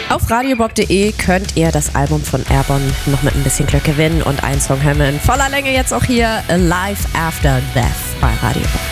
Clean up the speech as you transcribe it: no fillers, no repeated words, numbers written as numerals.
Auf radiobob.de könnt ihr das Album von Airborne noch mit ein bisschen Glück gewinnen und einen Song hören wir in voller Länge jetzt auch hier, Life After Death bei Radio Bob.